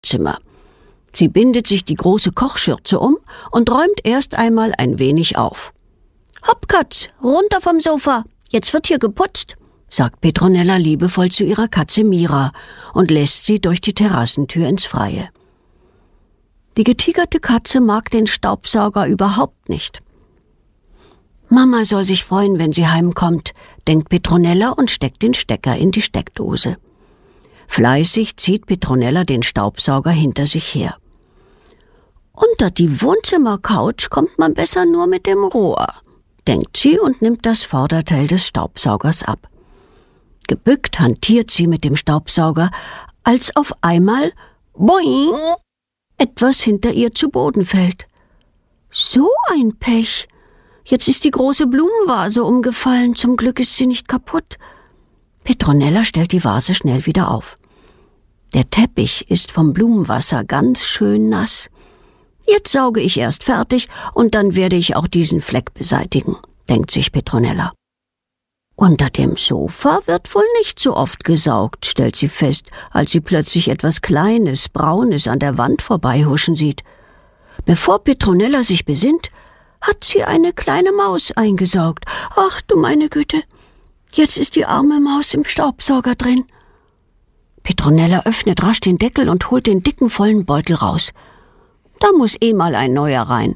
Zimmer. Sie bindet sich die große Kochschürze um und räumt erst einmal ein wenig auf. »Hopp, Katz, runter vom Sofa, jetzt wird hier geputzt«, sagt Petronella liebevoll zu ihrer Katze Mira und lässt sie durch die Terrassentür ins Freie. Die getigerte Katze mag den Staubsauger überhaupt nicht. »Mama soll sich freuen, wenn sie heimkommt«, denkt Petronella und steckt den Stecker in die Steckdose. Fleißig zieht Petronella den Staubsauger hinter sich her. Unter die Wohnzimmercouch kommt man besser nur mit dem Rohr, denkt sie und nimmt das Vorderteil des Staubsaugers ab. Gebückt hantiert sie mit dem Staubsauger, als auf einmal boing, etwas hinter ihr zu Boden fällt. So ein Pech! Jetzt ist die große Blumenvase umgefallen, zum Glück ist sie nicht kaputt. Petronella stellt die Vase schnell wieder auf. Der Teppich ist vom Blumenwasser ganz schön nass. Jetzt sauge ich erst fertig und dann werde ich auch diesen Fleck beseitigen, denkt sich Petronella. Unter dem Sofa wird wohl nicht so oft gesaugt, stellt sie fest, als sie plötzlich etwas Kleines, Braunes an der Wand vorbeihuschen sieht. Bevor Petronella sich besinnt, hat sie eine kleine Maus eingesaugt. Ach du meine Güte, jetzt ist die arme Maus im Staubsauger drin. Petronella öffnet rasch den Deckel und holt den dicken, vollen Beutel raus. Da muss mal ein neuer rein.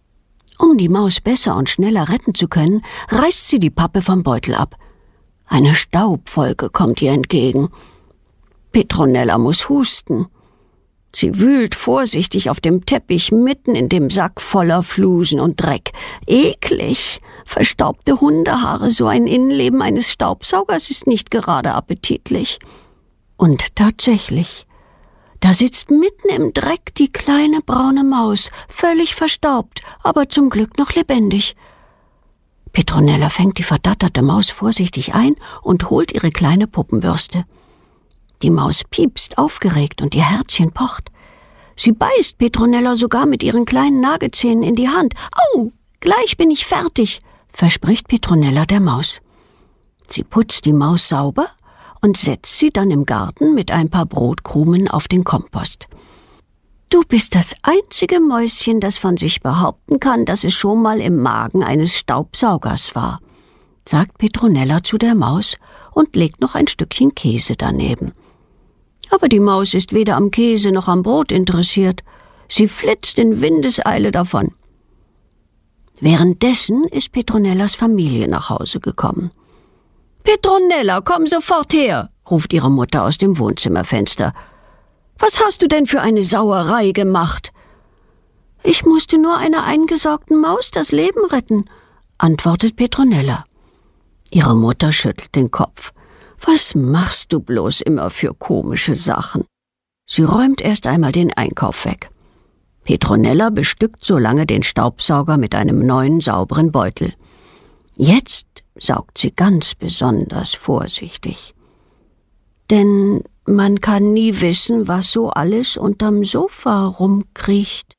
Um die Maus besser und schneller retten zu können, reißt sie die Pappe vom Beutel ab. Eine Staubwolke kommt ihr entgegen. Petronella muss husten. Sie wühlt vorsichtig auf dem Teppich mitten in dem Sack voller Flusen und Dreck. Eklig! Verstaubte Hundehaare, so ein Innenleben eines Staubsaugers ist nicht gerade appetitlich. Und tatsächlich, da sitzt mitten im Dreck die kleine braune Maus, völlig verstaubt, aber zum Glück noch lebendig. Petronella fängt die verdatterte Maus vorsichtig ein und holt ihre kleine Puppenbürste. Die Maus piepst aufgeregt und ihr Herzchen pocht. Sie beißt Petronella sogar mit ihren kleinen Nagezähnen in die Hand. »Au, gleich bin ich fertig«, verspricht Petronella der Maus. Sie putzt die Maus sauber und setzt sie dann im Garten mit ein paar Brotkrumen auf den Kompost. »Du bist das einzige Mäuschen, das von sich behaupten kann, dass es schon mal im Magen eines Staubsaugers war«, sagt Petronella zu der Maus und legt noch ein Stückchen Käse daneben. Aber die Maus ist weder am Käse noch am Brot interessiert. Sie flitzt in Windeseile davon. Währenddessen ist Petronellas Familie nach Hause gekommen. »Petronella, komm sofort her«, ruft ihre Mutter aus dem Wohnzimmerfenster. »Was hast du denn für eine Sauerei gemacht?« »Ich musste nur einer eingesaugten Maus das Leben retten«, antwortet Petronella. Ihre Mutter schüttelt den Kopf. »Was machst du bloß immer für komische Sachen?« Sie räumt erst einmal den Einkauf weg. Petronella bestückt so lange den Staubsauger mit einem neuen, sauberen Beutel. Jetzt saugt sie ganz besonders vorsichtig. Denn man kann nie wissen, was so alles unterm Sofa rumkriecht.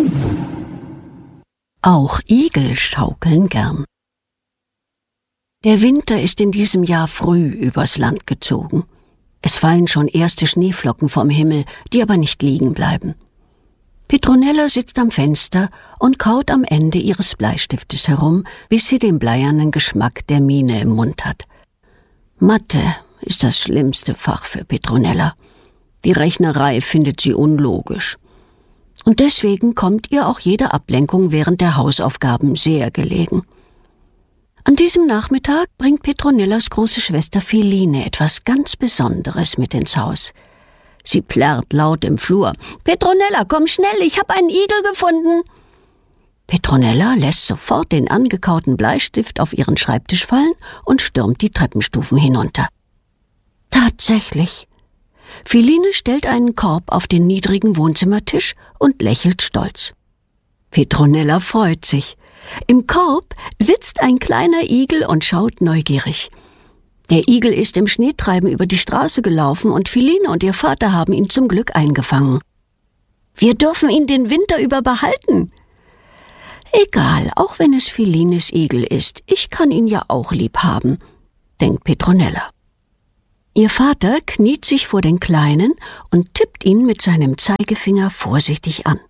Auch Igel schaukeln gern. Der Winter ist in diesem Jahr früh übers Land gezogen. Es fallen schon erste Schneeflocken vom Himmel, die aber nicht liegen bleiben. Petronella sitzt am Fenster und kaut am Ende ihres Bleistiftes herum, bis sie den bleiernen Geschmack der Mine im Mund hat. Mathe ist das schlimmste Fach für Petronella. Die Rechnerei findet sie unlogisch. Und deswegen kommt ihr auch jede Ablenkung während der Hausaufgaben sehr gelegen. An diesem Nachmittag bringt Petronellas große Schwester Feline etwas ganz Besonderes mit ins Haus. Sie plärrt laut im Flur. »Petronella, komm schnell, ich habe einen Igel gefunden!« Petronella lässt sofort den angekauten Bleistift auf ihren Schreibtisch fallen und stürmt die Treppenstufen hinunter. Tatsächlich. Feline stellt einen Korb auf den niedrigen Wohnzimmertisch und lächelt stolz. Petronella freut sich. Im Korb sitzt ein kleiner Igel und schaut neugierig. Der Igel ist im Schneetreiben über die Straße gelaufen und Feline und ihr Vater haben ihn zum Glück eingefangen. »Wir dürfen ihn den Winter über behalten.« »Egal, auch wenn es Felines Igel ist, ich kann ihn ja auch lieb haben«, denkt Petronella. Ihr Vater kniet sich vor den Kleinen und tippt ihn mit seinem Zeigefinger vorsichtig an.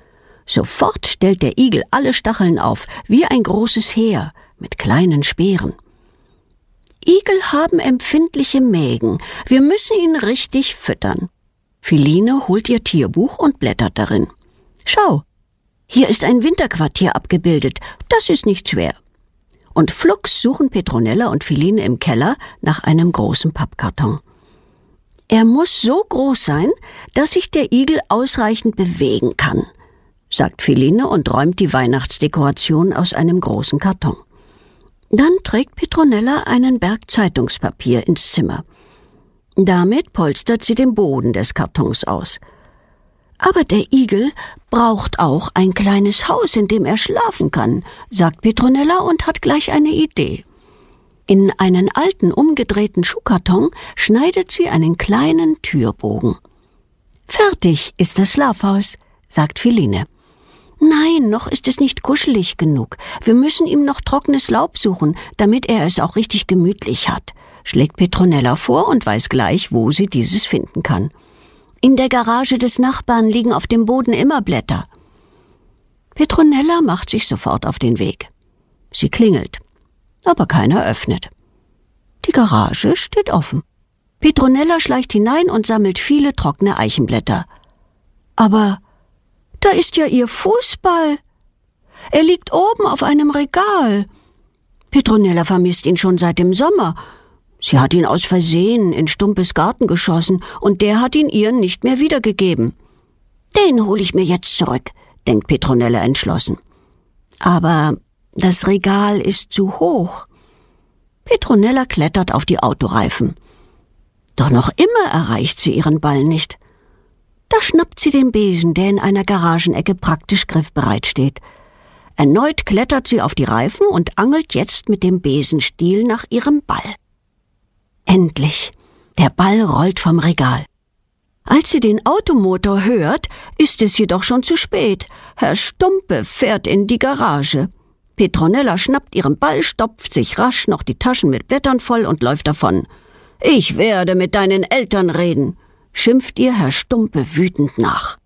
Sofort stellt der Igel alle Stacheln auf, wie ein großes Heer mit kleinen Speeren. Igel haben empfindliche Mägen. Wir müssen ihn richtig füttern. Philine holt ihr Tierbuch und blättert darin. Schau, hier ist ein Winterquartier abgebildet. Das ist nicht schwer. Und flugs suchen Petronella und Philine im Keller nach einem großen Pappkarton. Er muss so groß sein, dass sich der Igel ausreichend bewegen kann, sagt Philine und räumt die Weihnachtsdekoration aus einem großen Karton. Dann trägt Petronella einen Berg Zeitungspapier ins Zimmer. Damit polstert sie den Boden des Kartons aus. Aber der Igel braucht auch ein kleines Haus, in dem er schlafen kann, sagt Petronella und hat gleich eine Idee. In einen alten, umgedrehten Schuhkarton schneidet sie einen kleinen Türbogen. Fertig ist das Schlafhaus, sagt Philine. Nein, noch ist es nicht kuschelig genug. Wir müssen ihm noch trockenes Laub suchen, damit er es auch richtig gemütlich hat, schlägt Petronella vor und weiß gleich, wo sie dieses finden kann. In der Garage des Nachbarn liegen auf dem Boden immer Blätter. Petronella macht sich sofort auf den Weg. Sie klingelt, aber keiner öffnet. Die Garage steht offen. Petronella schleicht hinein und sammelt viele trockene Eichenblätter. Aber da ist ja ihr Fußball. Er liegt oben auf einem Regal. Petronella vermisst ihn schon seit dem Sommer. Sie hat ihn aus Versehen in Stumpes Garten geschossen und der hat ihn ihr nicht mehr wiedergegeben. Den hole ich mir jetzt zurück, denkt Petronella entschlossen. Aber das Regal ist zu hoch. Petronella klettert auf die Autoreifen. Doch noch immer erreicht sie ihren Ball nicht. Da schnappt sie den Besen, der in einer Garagenecke praktisch griffbereit steht. Erneut klettert sie auf die Reifen und angelt jetzt mit dem Besenstiel nach ihrem Ball. Endlich! Der Ball rollt vom Regal. Als sie den Automotor hört, ist es jedoch schon zu spät. Herr Stumpe fährt in die Garage. Petronella schnappt ihren Ball, stopft sich rasch noch die Taschen mit Blättern voll und läuft davon. »Ich werde mit deinen Eltern reden«, schimpft ihr Herr Stumpe wütend nach.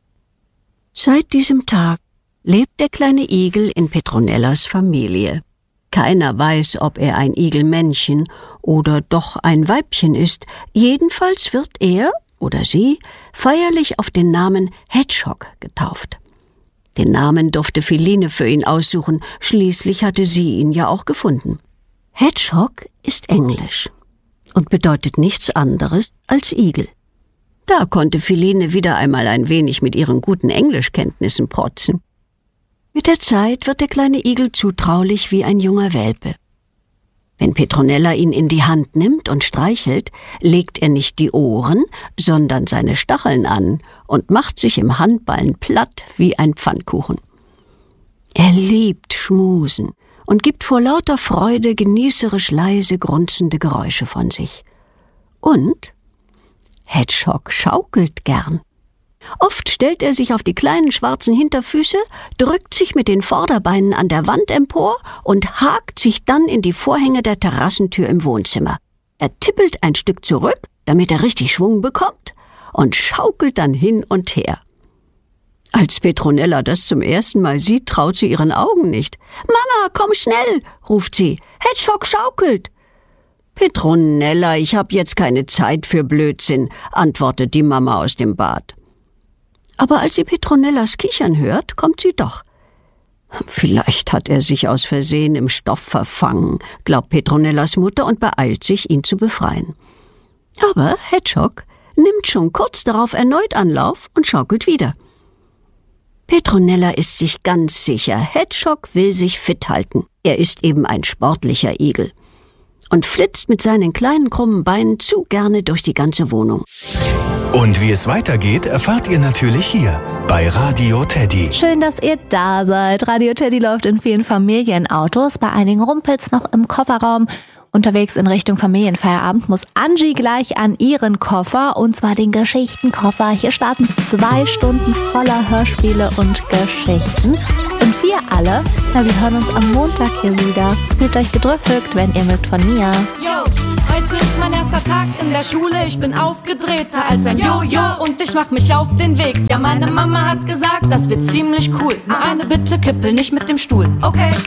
Seit diesem Tag lebt der kleine Igel in Petronellas Familie. Keiner weiß, ob er ein Igelmännchen oder doch ein Weibchen ist. Jedenfalls wird er oder sie feierlich auf den Namen Hedgehog getauft. Den Namen durfte Philine für ihn aussuchen, schließlich hatte sie ihn ja auch gefunden. Hedgehog ist Englisch und bedeutet nichts anderes als Igel. Da konnte Philine wieder einmal ein wenig mit ihren guten Englischkenntnissen protzen. Mit der Zeit wird der kleine Igel zutraulich wie ein junger Welpe. Wenn Petronella ihn in die Hand nimmt und streichelt, legt er nicht die Ohren, sondern seine Stacheln an und macht sich im Handballen platt wie ein Pfannkuchen. Er liebt Schmusen und gibt vor lauter Freude genießerisch leise, grunzende Geräusche von sich. Und Hedgehog schaukelt gern. Oft stellt er sich auf die kleinen schwarzen Hinterfüße, drückt sich mit den Vorderbeinen an der Wand empor und hakt sich dann in die Vorhänge der Terrassentür im Wohnzimmer. Er tippelt ein Stück zurück, damit er richtig Schwung bekommt, und schaukelt dann hin und her. Als Petronella das zum ersten Mal sieht, traut sie ihren Augen nicht. »Mama, komm schnell«, ruft sie, »Hedgehog schaukelt.« »Petronella, ich hab jetzt keine Zeit für Blödsinn«, antwortet die Mama aus dem Bad. Aber als sie Petronellas Kichern hört, kommt sie doch. Vielleicht hat er sich aus Versehen im Stoff verfangen, glaubt Petronellas Mutter und beeilt sich, ihn zu befreien. Aber Hedgehog nimmt schon kurz darauf erneut Anlauf und schaukelt wieder. Petronella ist sich ganz sicher, Hedgehog will sich fit halten. Er ist eben ein sportlicher Igel. Und flitzt mit seinen kleinen krummen Beinen zu gerne durch die ganze Wohnung. Und wie es weitergeht, erfahrt ihr natürlich hier bei Radio Teddy. Schön, dass ihr da seid. Radio Teddy läuft in vielen Familienautos, bei einigen rumpelt's noch im Kofferraum. Unterwegs in Richtung Familienfeierabend muss Angie gleich an ihren Koffer, und zwar den Geschichtenkoffer. Hier starten 2 Stunden voller Hörspiele und Geschichten. Und wir alle, wir hören uns am Montag hier wieder. Fühlt euch gedrückt, wenn ihr mögt von mir. Yo, Heute ist mein erster Tag in der Schule. Ich bin aufgedrehter als ein Jojo und ich mach mich auf den Weg. Ja, meine Mama hat gesagt, das wird ziemlich cool. Nur eine Bitte, kippel nicht mit dem Stuhl, okay?